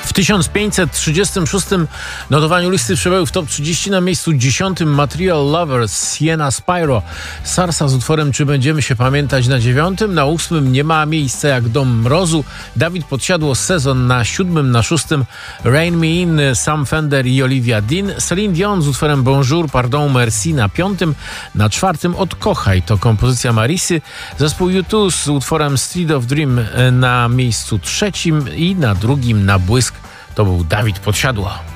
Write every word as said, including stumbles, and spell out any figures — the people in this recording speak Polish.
W tysiąc pięćset trzydziestym szóstym notowaniu listy przebojów top trzydzieści na miejscu dziesiątym Material Lovers Sienna Spyro. Sarsa z utworem Czy będziemy się pamiętać na dziewiątym. Na ósmym Nie ma miejsca jak Dom Mrozu. Dawid Podsiadło Sezon na siódmym. Na szóstym Rain Me In Sam Fender i Olivia Dean. Celine Dion z utworem Bonjour Pardon Merci na piątym. Na czwartym Odkochaj to kompozycja Marisy. Zespół U dwa z utworem Street of Dream na miejscu trzecim i na drugim Na błysk to był Dawid Podsiadło.